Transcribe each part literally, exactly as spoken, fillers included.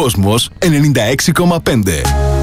Κόσμος ενενήντα έξι κόμμα πέντε.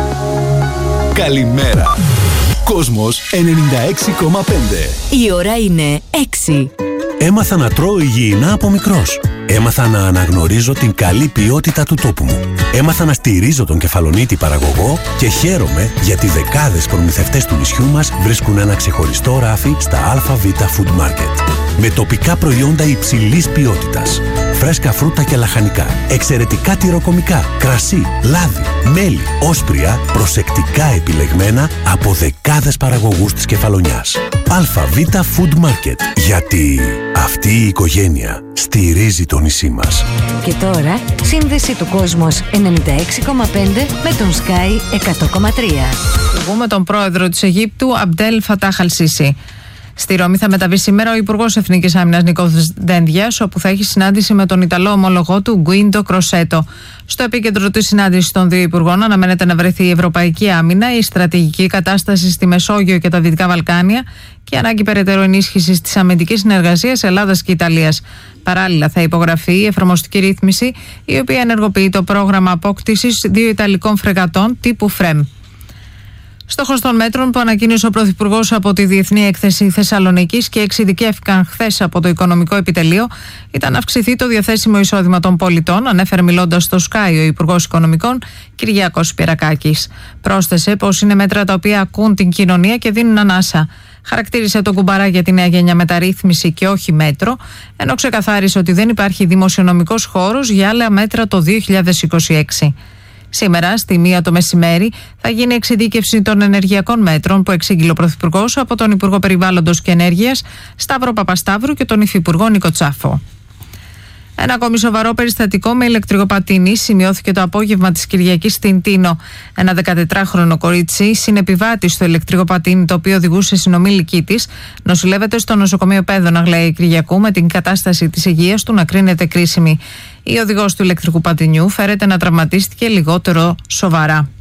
Καλημέρα. Κόσμος ενενήντα έξι κόμμα πέντε. Η ώρα είναι έξι. Έμαθα να τρώω υγιεινά από μικρός. Έμαθα να αναγνωρίζω την καλή ποιότητα του τόπου μου. Έμαθα να στηρίζω τον κεφαλονίτη παραγωγό και χαίρομαι γιατί δεκάδες προμηθευτές του νησιού μας βρίσκουν ένα ξεχωριστό ράφι στα ΑΒ Food Market. Με τοπικά προϊόντα υψηλής ποιότητας. Φρέσκα φρούτα και λαχανικά. Εξαιρετικά τυροκομικά. Κρασί, λάδι, μέλι, όσπρια, προσεκτικά επιλεγμένα από δεκάδες παραγωγούς της Κεφαλονιάς. ΑΒ Food Market. Γιατί αυτή η οικογένεια στηρίζει το νησί μας. Και τώρα, σύνδεση του Κόσμος ενενήντα έξι κόμμα πέντε με τον Sky εκατό κόμμα τρία. Με τον πρόεδρο της Αιγύπτου, Αμπτέλ Φατάχ Αλ-Σίσι. Στη Ρώμη θα μεταβεί σήμερα ο Υπουργός Εθνικής Άμυνας Νίκος Δένδιας, όπου θα έχει συνάντηση με τον Ιταλό ομολογό του Γκουίντο Κροσέτο. Στο επίκεντρο της συνάντησης των δύο υπουργών αναμένεται να βρεθεί η ευρωπαϊκή άμυνα, η στρατηγική κατάσταση στη Μεσόγειο και τα Δυτικά Βαλκάνια και ανάγκη περαιτέρω ενίσχυσης της αμυντικής συνεργασίας Ελλάδας και Ιταλίας. Παράλληλα, θα υπογραφεί η εφαρμοστική ρύθμιση, η οποία ενεργοποιεί το πρόγραμμα απόκτησης δύο Ιταλικών φρεγατών τύπου ΦΡΕΜ. Στόχος των μέτρων που ανακοίνωσε ο Πρωθυπουργός από τη Διεθνή Έκθεση Θεσσαλονίκης και εξειδικεύτηκαν χθες από το Οικονομικό Επιτελείο ήταν να αυξηθεί το διαθέσιμο εισόδημα των πολιτών, ανέφερε μιλώντας στο Sky ο Υπουργός Οικονομικών Κυριάκος Πυρακάκης. Πρόσθεσε πως είναι μέτρα τα οποία ακούν την κοινωνία και δίνουν ανάσα. Χαρακτήρισε τον κουμπαρά για τη νέα γενιά μεταρρύθμιση και όχι μέτρο, ενώ ξεκαθάρισε ότι δεν υπάρχει δημοσιονομικός χώρος για άλλα μέτρα το δύο χιλιάδες είκοσι έξι. Σήμερα, στη μία το μεσημέρι, θα γίνει εξειδίκευση των ενεργειακών μέτρων που εξήγηλε ο Πρωθυπουργός από τον Υπουργό Περιβάλλοντος και Ενέργειας Σταύρο Παπασταύρου και τον Υφυπουργό Νίκο Τσάφο. Ένα ακόμη σοβαρό περιστατικό με ηλεκτρικοπατίνη σημειώθηκε το απόγευμα της Κυριακής στην Τίνο. Ένα δεκατετράχρονο κορίτσι, συνεπιβάτη στο ηλεκτρικοπατίνι το οποίο οδηγούσε συνομήλικη της, νοσηλεύεται στο νοσοκομείο Πέδων Αγλαία Κυριακού με την κατάσταση της υγείας του να κρίνεται κρίσιμη. Η οδηγός του ηλεκτρικού πατινιού φέρεται να τραυματίστηκε λιγότερο σοβαρά.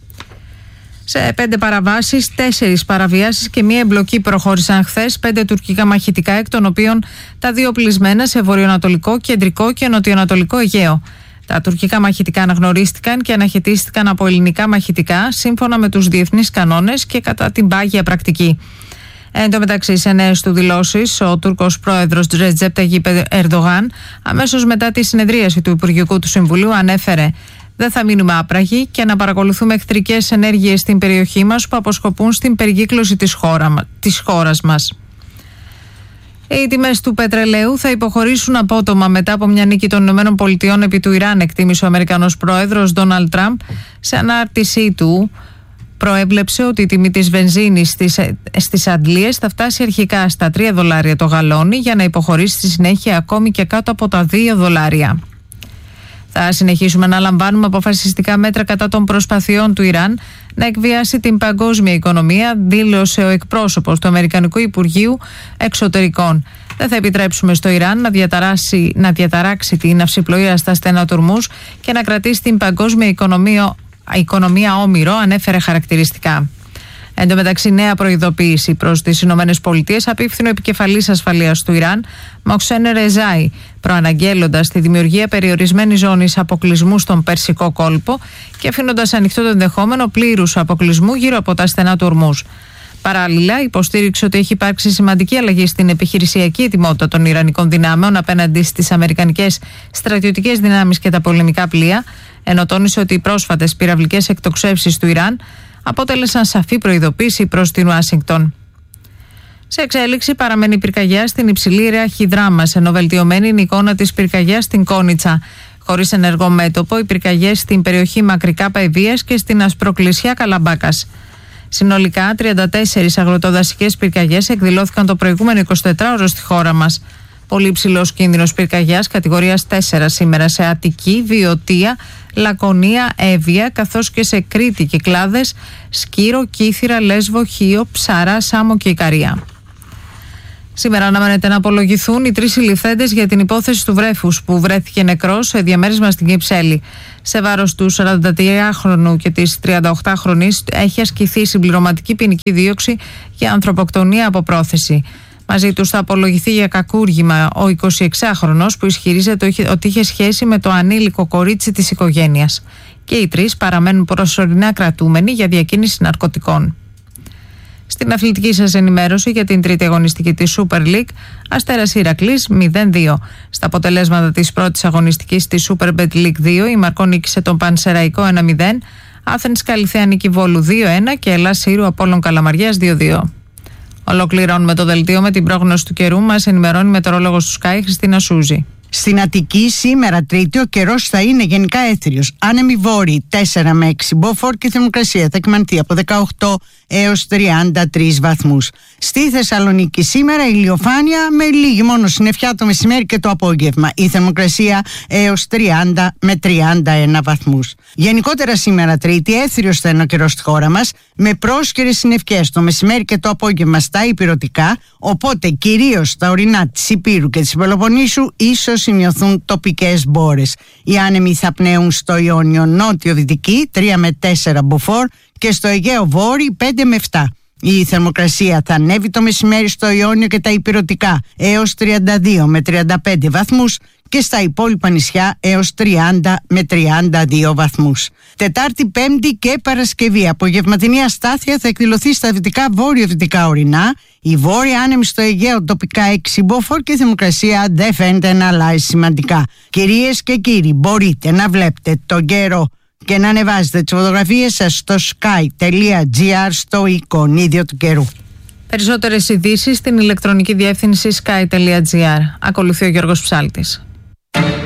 Σε πέντε παραβάσεις, τέσσερις παραβιάσεις και μία εμπλοκή προχώρησαν χθες πέντε τουρκικά μαχητικά, εκ των οποίων τα δύο οπλισμένα σε βορειοανατολικό, κεντρικό και νοτιοανατολικό Αιγαίο. Τα τουρκικά μαχητικά αναγνωρίστηκαν και αναχαιτίστηκαν από ελληνικά μαχητικά σύμφωνα με τους διεθνείς κανόνες και κατά την πάγια πρακτική. Εν τω μεταξύ, σε νέες του δηλώσεις, ο Τούρκος πρόεδρος Ρετζέπ Ταγιπ Ερντογάν, αμέσως μετά τη συνεδρίαση του Υπουργικού του Συμβουλίου, ανέφερε: «Δεν θα μείνουμε άπραγοι και να παρακολουθούμε εχθρικές ενέργειες στην περιοχή μας που αποσκοπούν στην περικύκλωση της, χώρα, της χώρας μας». Οι τιμές του πετρελαίου θα υποχωρήσουν απότομα μετά από μια νίκη των ΗΠΑ επί του Ιράν, εκτίμησε ο Αμερικανός πρόεδρος Ντόναλντ Τραμπ. Σε ανάρτησή του, προέβλεψε ότι η τιμή της βενζίνης στις, στις Αντλίες θα φτάσει αρχικά στα τρία δολάρια το γαλόνι για να υποχωρήσει στη συνέχεια ακόμη και κάτω από τα δύο δολάρια. Θα συνεχίσουμε να λαμβάνουμε αποφασιστικά μέτρα κατά των προσπαθειών του Ιράν να εκβιάσει την παγκόσμια οικονομία, δήλωσε ο εκπρόσωπος του Αμερικανικού Υπουργείου Εξωτερικών. Δεν θα επιτρέψουμε στο Ιράν να, διαταράξει, να διαταράξει την ναυσιπλοεία στα στενά του Ορμούζ και να κρατήσει την παγκόσμια οικονομία, οικονομία όμηρο, ανέφερε χαρακτηριστικά. Εν τω μεταξύ, νέα προειδοποίηση προς τις Ηνωμένες Πολιτείες απίφθηνε ο επικεφαλής ασφαλείας του Ιράν, Μοχσέν Ρεζάι, προαναγγέλλοντας τη δημιουργία περιορισμένης ζώνης αποκλεισμού στον Περσικό κόλπο και αφήνοντας ανοιχτό το ενδεχόμενο πλήρους αποκλεισμού γύρω από τα στενά του Ορμούζ. Παράλληλα, υποστήριξε ότι έχει υπάρξει σημαντική αλλαγή στην επιχειρησιακή ετοιμότητα των Ιρανικών δυνάμεων απέναντι στις αμερικανικές στρατιωτικές δυνάμεις και τα πολεμικά πλοία, ενώ τόνισε ότι οι πρόσφατες πυραυλικές εκτοξεύσεις του Ιράν αποτέλεσαν σαφή προειδοποίηση προς την Ουάσιγκτον. Σε εξέλιξη παραμένει η πυρκαγιά στην υψηλή ράχη Δράμας, ενώ βελτιωμένη είναι η εικόνα της πυρκαγιάς στην Κόνιτσα. Χωρίς ενεργό μέτωπο, οι πυρκαγιές στην περιοχή Μακρικά Παϊβίας και στην Ασπροκλησιά Καλαμπάκας. Συνολικά, τριάντα τέσσερις αγροτοδασικές πυρκαγιές εκδηλώθηκαν το προηγούμενο εικοσιτετράωρο στη χώρα μας. Πολύ υψηλός κίνδυνος πυρκαγιάς κατηγορίας τέσσερα σήμερα σε Αττική, Βιωτία, Λακωνία, Εύβοια, καθώς και σε Κρήτη, Κυκλάδες, Σκύρο, Κύθυρα, Λέσβο, Χίο, Ψαρά, Σάμο και Ικαρία. Σήμερα αναμένεται να απολογηθούν οι τρεις συλληφθέντες για την υπόθεση του βρέφους που βρέθηκε νεκρός σε διαμέρισμα στην Κυψέλη. Σε βάρος του σαραντατριάχρονου και της τριανταοκτάχρονης έχει ασκηθεί συμπληρωματική ποινική δίωξη για ανθρωποκτονία από πρόθεση. Μαζί τους θα απολογηθεί για κακούργημα ο εικοσιεξάχρονος που ισχυρίζεται ότι είχε σχέση με το ανήλικο κορίτσι της οικογένειας. Και οι τρεις παραμένουν προσωρινά κρατούμενοι για διακίνηση ναρκωτικών. Στην αθλητική σας ενημέρωση για την τρίτη αγωνιστική της Super League, Αστέρας Ηρακλής μηδέν δύο. Στα αποτελέσματα της πρώτης αγωνιστικής της Superbet League δύο, η Μαρκό νίκησε τον Πανσεραϊκό ένα μηδέν, Άθενς Καλιθέα νίκη Βόλου δύο ένα και Ελλάς Σύρου Απόλλων Καλαμαριάς δύο δύο. Ολοκληρώνουμε το δελτίο με την πρόγνωση του καιρού. Μας ενημερώνει η μετεωρόλογος του Sky Χριστίνα Σούζη. Στην Αττική σήμερα Τρίτη ο καιρός θα είναι γενικά έθριος. Άνεμοι βόρειοι τέσσερα με έξι μποφόρ και η θερμοκρασία θα εκμανθεί από δεκαοκτώ έως τριάντα τρεις βαθμούς. Στη Θεσσαλονίκη σήμερα ηλιοφάνεια με λίγη μόνο συννεφιά το μεσημέρι και το απόγευμα. Η θερμοκρασία έως τριάντα με τριάντα ένα βαθμούς. Γενικότερα σήμερα Τρίτη έθριος θα είναι ο καιρός στη χώρα μας με πρόσκαιρες συννεφιές το μεσημέρι και το απόγευμα στα ηπειρωτικά, οπότε κυρίως στα ορεινά της Ηπείρου και της Πελοποννήσου ίσως σημειωθούν τοπικές μπόρες. Οι άνεμοι θα πνέουν στο Ιόνιο νότιο-δυτική τρία με τέσσερα μποφόρ και στο Αιγαίο βόρειο πέντε με επτά. Η θερμοκρασία θα ανέβει το μεσημέρι στο Ιόνιο και τα ηπειρωτικά έως τριάντα δύο με τριάντα πέντε βαθμούς και στα υπόλοιπα νησιά έως τριάντα με τριάντα δύο βαθμούς. Τετάρτη, Πέμπτη και Παρασκευή απογευματινή αστάθεια θα εκδηλωθεί στα δυτικά βόρειο-δυτικά ορεινά. Η βόρεια άνεμη στο Αιγαίο τοπικά έξι μποφόρ και η θερμοκρασία δεν φαίνεται να αλλάζει σημαντικά. Κυρίες και κύριοι, μπορείτε να βλέπετε τον καιρό και να ανεβάζετε τις φωτογραφίες σας στο sky τελεία gr στο εικονίδιο του καιρού. Περισσότερες ειδήσεις στην ηλεκτρονική διεύθυνση sky τελεία gr. Ακολουθεί ο Γιώργος Ψάλτης.